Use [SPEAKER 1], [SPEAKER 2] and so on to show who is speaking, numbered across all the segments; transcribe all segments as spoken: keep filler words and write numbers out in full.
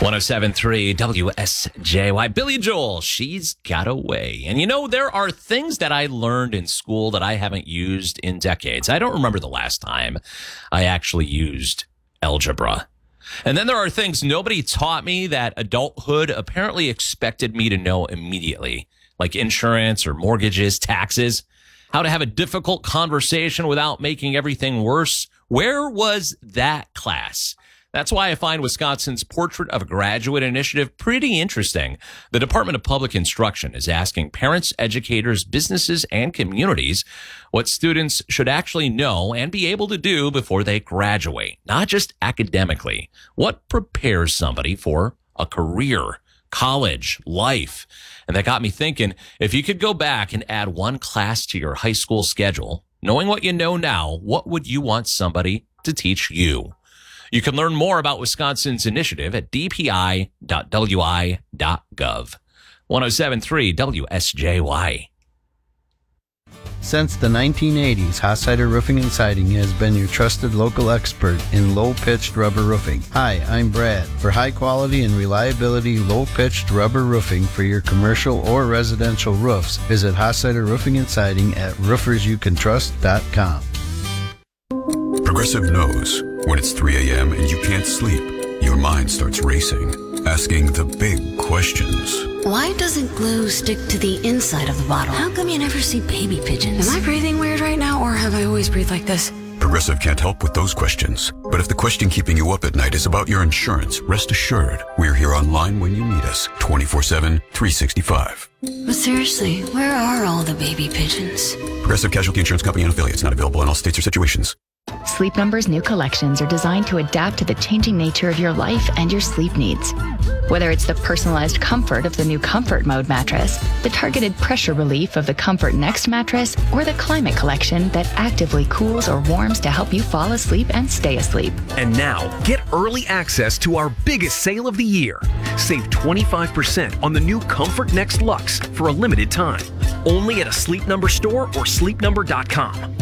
[SPEAKER 1] one oh seven point three W S J Y. Billy Joel, She's Got Away. And you know, there are things that I learned in school that I haven't used in decades. I don't remember the last time I actually used algebra. And then there are things nobody taught me that adulthood apparently expected me to know immediately, like insurance or mortgages, taxes, how to have a difficult conversation without making everything worse. Where was that class? That's why I find Wisconsin's Portrait of a Graduate initiative pretty interesting. The Department of Public Instruction is asking parents, educators, businesses, and communities what students should actually know and be able to do before they graduate, not just academically. What prepares somebody for a career, college, life? And that got me thinking, if you could go back and add one class to your high school schedule, knowing what you know now, what would you want somebody to teach you? You can learn more about Wisconsin's initiative at d p i dot w i dot gov. one oh seven point three W S J Y.
[SPEAKER 2] Since the nineteen eighties, Hossider Roofing and Siding has been your trusted local expert in low-pitched rubber roofing. Hi, I'm Brad. For high quality and reliability low-pitched rubber roofing for your commercial or residential roofs, visit Hossider Roofing and Siding at roofers you can trust dot com.
[SPEAKER 3] Progressive knows when it's three a.m. and you can't sleep, your mind starts racing, asking the big questions.
[SPEAKER 4] Why doesn't glue stick to the inside of the bottle? How come you never see baby pigeons? Am I breathing weird right now, or have I always breathed like this?
[SPEAKER 3] Progressive can't help with those questions. But if the question keeping you up at night is about your insurance, rest assured, we're here online when you need us, twenty-four seven, three sixty-five.
[SPEAKER 4] But seriously, where are all the baby pigeons?
[SPEAKER 3] Progressive Casualty Insurance Company and affiliates, not available in all states or situations.
[SPEAKER 5] Sleep Number's new collections are designed to adapt to the changing nature of your life and your sleep needs. Whether it's the personalized comfort of the new Comfort Mode mattress, the targeted pressure relief of the Comfort Next mattress, or the Climate Collection that actively cools or warms to help you fall asleep and stay asleep.
[SPEAKER 6] And now, get early access to our biggest sale of the year. Save twenty-five percent on the new Comfort Next Luxe for a limited time. Only at a Sleep Number store or sleep number dot com.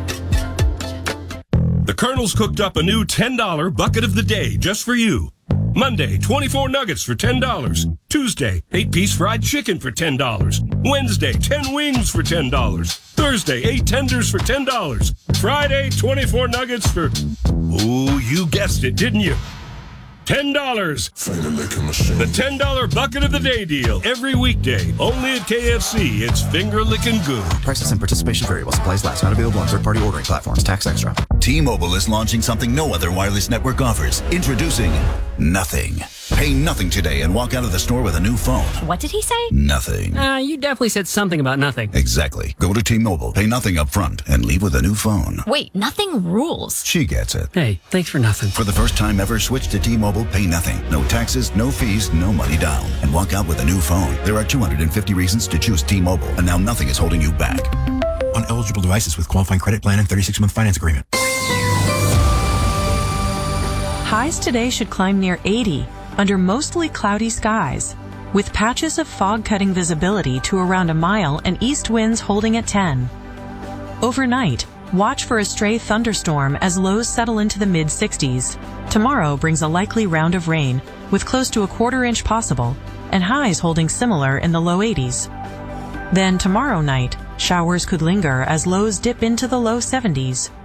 [SPEAKER 7] The Colonel's cooked up a new ten dollar bucket of the day just for you. Monday, twenty-four nuggets for ten dollars. Tuesday, eight piece fried chicken for ten dollars. Wednesday, ten wings for ten dollars. Thursday, eight tenders for ten dollars. Friday, twenty-four nuggets for... Oh, you guessed it, didn't you? ten dollars. The ten dollar bucket of the day deal. Every weekday. Only at K F C. It's finger licking good.
[SPEAKER 8] Prices and participation vary while supplies last. Not available on third-party ordering platforms. Tax extra.
[SPEAKER 9] T-Mobile is launching something no other wireless network offers. Introducing Nothing. Pay nothing today and walk out of the store with a new phone.
[SPEAKER 10] What did he say?
[SPEAKER 9] Nothing.
[SPEAKER 10] Uh, you definitely said something about nothing.
[SPEAKER 9] Exactly. Go to T-Mobile, pay nothing up front, and leave with a new phone.
[SPEAKER 10] Wait, nothing rules.
[SPEAKER 9] She gets it.
[SPEAKER 10] Hey, thanks for nothing.
[SPEAKER 9] For the first time ever, switch to T-Mobile, pay nothing. No taxes, no fees, no money down. And walk out with a new phone. There are two hundred fifty reasons to choose T-Mobile, and now nothing is holding you back.
[SPEAKER 8] On eligible devices with qualifying credit plan and thirty-six month finance agreement.
[SPEAKER 11] Highs today should climb near eighty under mostly cloudy skies, with patches of fog cutting visibility to around a mile and east winds holding at ten. Overnight, watch for a stray thunderstorm as lows settle into the mid sixties. Tomorrow brings a likely round of rain, with close to a quarter inch possible, and highs holding similar in the low eighties. Then tomorrow night, showers could linger as lows dip into the low seventies.